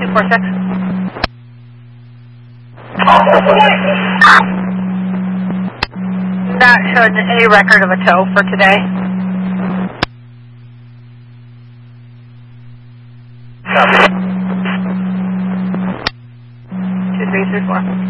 246. Not showing any record of a tow for today. 2334.